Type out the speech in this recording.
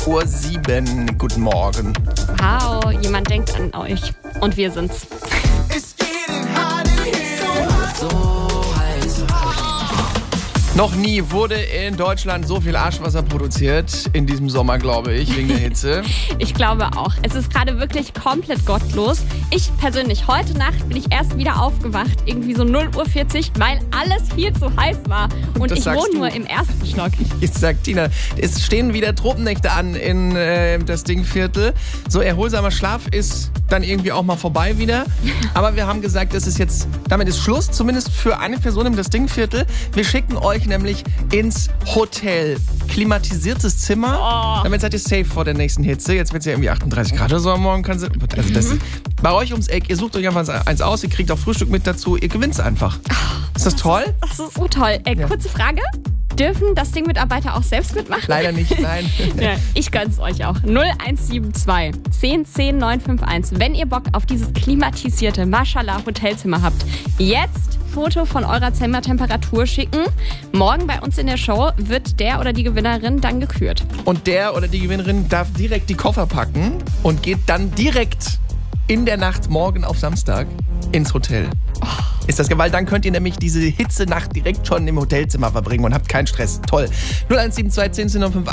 7:07 Uhr. Guten Morgen. Wow, jemand denkt an euch. Und wir sind's. Noch nie wurde in Deutschland so viel Arschwasser produziert in diesem Sommer, glaube ich, wegen der Hitze. Ich glaube auch. Es ist gerade wirklich komplett gottlos. Ich persönlich, heute Nacht bin ich erst wieder aufgewacht, irgendwie so 0:40 Uhr, weil alles viel zu heiß war. Und ich wohne nur im ersten Stock. Jetzt sagt Tina, es stehen wieder Tropennächte an in das Dingviertel. So erholsamer Schlaf ist dann irgendwie auch mal vorbei wieder. Aber wir haben gesagt, damit ist Schluss, zumindest für eine Person im das Dingviertel. Wir schicken euch nämlich ins Hotel. Klimatisiertes Zimmer. Damit seid ihr safe vor der nächsten Hitze. Jetzt wird es ja irgendwie 38 Grad oder so am Morgen. Also das ist bei euch ums Eck. Ihr sucht euch einfach eins aus. Ihr kriegt auch Frühstück mit dazu. Ihr gewinnt es einfach. Ist das toll? Das ist so toll. Kurze Frage. Dürfen das Ding-Mitarbeiter auch selbst mitmachen? Leider nicht, nein. Ja, ich gönn's euch auch. 0172 10 10 951. Wenn ihr Bock auf dieses klimatisierte Maschallah-Hotelzimmer habt, jetzt Foto von eurer Zimmertemperatur schicken. Morgen bei uns in der Show wird der oder die Gewinnerin dann gekürt. Und der oder die Gewinnerin darf direkt die Koffer packen und geht dann direkt in der Nacht morgen auf Samstag ins Hotel. Ist das weil dann könnt ihr nämlich diese Hitzenacht direkt schon im Hotelzimmer verbringen und habt keinen Stress. Toll. 0172 10 10 951.